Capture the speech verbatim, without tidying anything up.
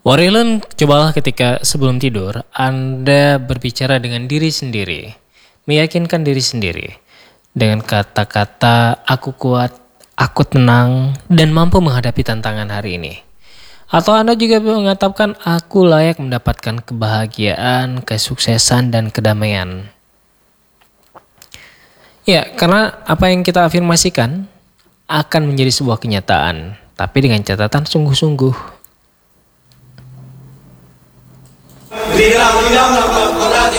Warilun, cobalah ketika sebelum tidur, Anda berbicara dengan diri sendiri. Meyakinkan diri sendiri. Dengan kata-kata, aku kuat, aku tenang, dan mampu menghadapi tantangan hari ini. Atau Anda juga mengatakan, aku layak mendapatkan kebahagiaan, kesuksesan, dan kedamaian. Ya, karena apa yang kita afirmasikan akan menjadi sebuah kenyataan, tapi dengan catatan sungguh-sungguh.